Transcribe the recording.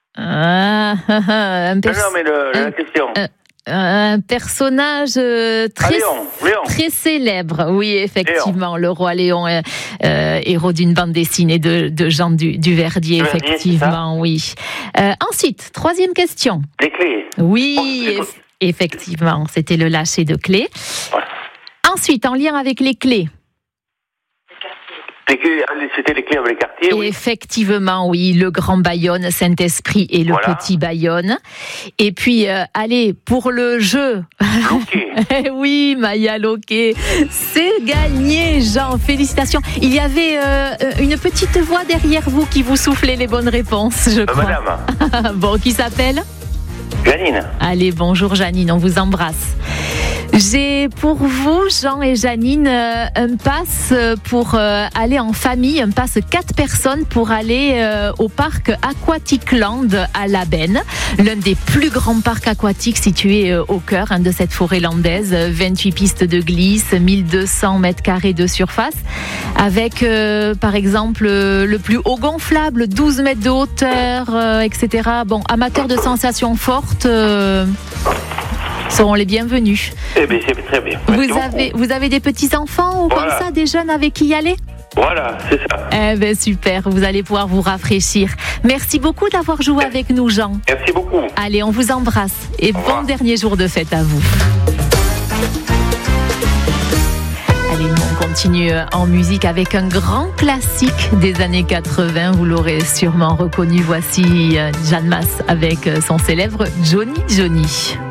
Non, mais la question. Un personnage très célèbre, oui, effectivement, Léon. Le roi Léon, héros d'une bande dessinée de Jean Duverdier, effectivement, oui. Ensuite, troisième question. Les clés. Oui, effectivement, c'était le lâcher de clés. Ouais. Ensuite, en lien avec les clés. C'était les clés avec les quartiers, oui. Effectivement, oui, le Grand Bayonne, Saint-Esprit et le Petit Bayonne. Et puis, allez, pour le jeu. Loquet. Oui, Maya Loquet, c'est gagné, Jean, félicitations. Il y avait une petite voix derrière vous qui vous soufflait les bonnes réponses, je crois. Madame. Bon, qui s'appelle ? Janine. Allez, bonjour Janine, on vous embrasse. J'ai pour vous, Jean et Janine, un pass pour aller en famille, un pass 4 personnes pour aller au parc Aquatic Land à La Benne, l'un des plus grands parcs aquatiques situés au cœur de cette forêt landaise, 28 pistes de glisse, 1200 mètres carrés de surface, avec par exemple le plus haut gonflable, 12 mètres de hauteur, etc. Bon, amateurs de sensations fortes seront les bienvenus. Eh bien, c'est très bien. Vous avez des petits-enfants ou comme ça, des jeunes avec qui y aller ? Voilà, c'est ça. Eh bien, super, vous allez pouvoir vous rafraîchir. Merci beaucoup d'avoir joué avec nous, Jean. Merci beaucoup. Allez, on vous embrasse et bon dernier jour de fête à vous. Allez, nous on continue en musique avec un grand classique des années 80. Vous l'aurez sûrement reconnu. Voici Jeanne Masse avec son célèbre Johnny Johnny.